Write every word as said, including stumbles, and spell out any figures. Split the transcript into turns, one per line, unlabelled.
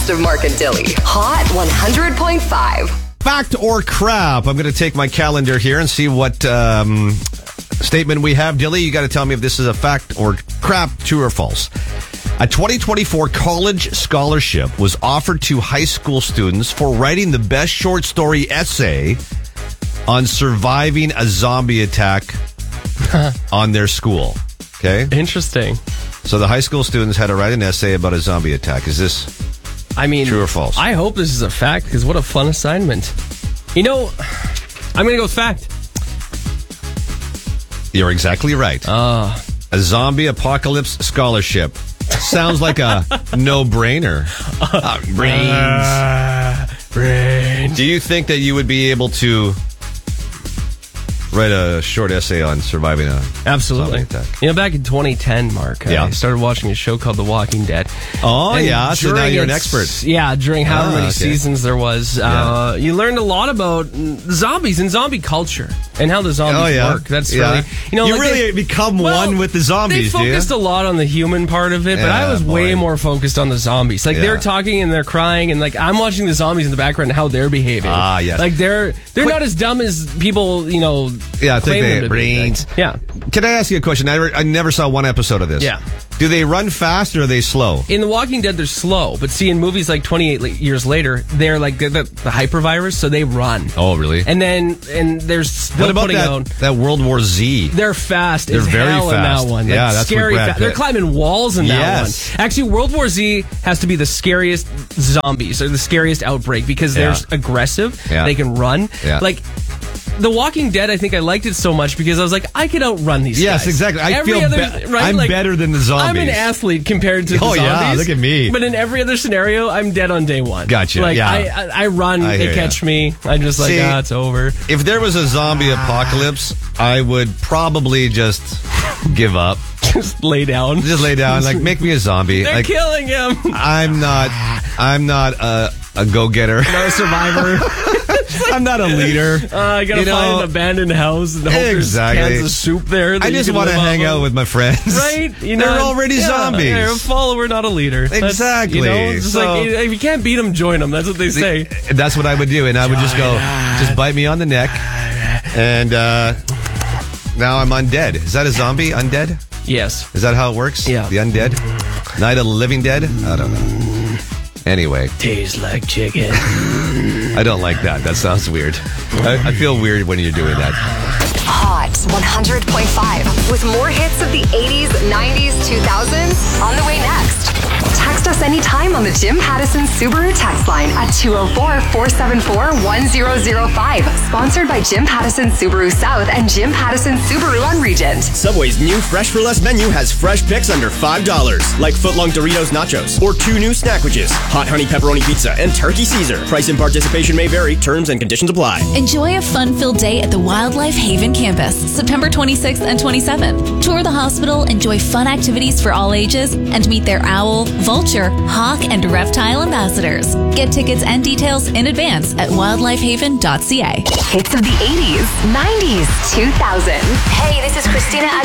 best of Mark and Dilly. Hot one hundred point five.
Fact or crap? I'm going to take my calendar here and see what um, statement we have. Dilly, you got to tell me if this is a fact or crap, true or false. A twenty twenty-four college scholarship was offered to high school students for writing the best short story essay on surviving a zombie attack on their school. Okay?
Interesting.
So the high school students had to write an essay about a zombie attack. Is this
I mean,
true or false?
I hope this is a fact, because what a fun assignment. You know, I'm going to go with fact.
You're exactly right.
Uh,
a zombie apocalypse scholarship. Sounds like a no-brainer. Uh, brains.
Uh, brains.
Do you think that you would be able to write a short essay on surviving a
Absolutely.
zombie attack?
You know, back in twenty ten, Mark,
Yeah.
I started watching a show called The Walking Dead.
Oh,
And
yeah. So now
during
you're an
its-
expert.
Yeah, during however
Ah,
many
okay.
seasons there was, uh, you learned a lot about zombies and zombie culture and how the zombies
Oh, yeah.
work. That's
Yeah.
really, you know,
You
like
really
they-
become
well,
one with the zombies,
They
do you?
focused a lot on the human part of it, but
Yeah,
I was way
boy.
more focused on the zombies. Like
Yeah.
they're talking and they're crying, and like I'm watching the zombies in the background and how they're behaving.
Ah, yes.
Like they're they're
Quick-
not as dumb as people, you know.
Yeah, I think
claim
they
them to be.
brains.
Yeah.
Can I ask you a question? I, I never saw one episode of this.
Yeah.
Do they run fast or are they slow?
In The Walking Dead, they're slow, but see, in movies like twenty-eight li- years later, they're like the, the, the hypervirus, so they run.
Oh, really?
And then, and there's still
What about
putting
that,
out.
that World War Z?
They're fast.
They're
as
very
hell
fast.
in that one.
Yeah,
Like,
that's
scary.
with Brad
fa- They're
Pitt.
climbing walls in that
Yes.
one. Actually, World War Z has to be the scariest zombies or the scariest outbreak because they're
Yeah.
aggressive.
Yeah.
They can run.
Yeah.
Like. The Walking Dead, I think I liked it so much because I was like, I could outrun these
Yes,
guys.
exactly. I
Every
feel
other,
be-
right?
I'm
Like,
better than the zombies.
I'm an athlete compared to the
Oh,
zombies.
yeah, look at me.
But in every other scenario, I'm dead on day one.
Gotcha,
Like,
yeah.
I, I, I run,
I
they
hear
catch
ya.
me. I'm just like,
See,
ah, it's over.
If there was a zombie apocalypse, I would probably just give up.
Just lay down.
Just lay down, like make me a zombie.
They're
Like
killing him.
I'm not. I'm not a, a go-getter.
No survivor.
I'm not a leader.
Uh, I gotta
You
find
know,
an abandoned house and hope
exactly.
there's cans of soup there. that
I
you
just
can
want to
live off
hang
of.
out with my friends.
Right? You know,
They're already
yeah,
zombies.
You're a follower, not a leader. That's,
Exactly.
you know, it's just
So-
like, if you can't beat them, join them. That's what they say.
That's what I would do, and I would just go, just bite me on the neck, and uh, now I'm undead. Is that a zombie? Undead?
Yes.
Is that how it works?
Yeah.
The undead? Night of the Living Dead? I don't know. Anyway,
Tastes like chicken.
I don't like that. That sounds weird. I, I feel weird when you're doing that.
Hot one hundred point five. With more hits of the eighties, nineties, two thousands on the way next. Text us anytime on the Jim Pattison Subaru text line at two oh four, four seven four, one oh oh five. Sponsored by Jim Pattison Subaru South and Jim Pattison Subaru on Regent.
Subway's new Fresh for Less menu has fresh picks under five dollars, like footlong Doritos Nachos, or two new Snackages, hot honey pepperoni pizza, and turkey Caesar. Price and participation may vary. Terms and conditions apply.
Enjoy a fun-filled day at the Wildlife Haven campus, September twenty-sixth and twenty-seventh. Tour the hospital, enjoy fun activities for all ages, and meet their owl, vulture, hawk, and reptile ambassadors. Get tickets and details in advance at wildlife haven dot c a.
Hits of the eighties, nineties, two thousands.
Hey, this is Christina Aguilera.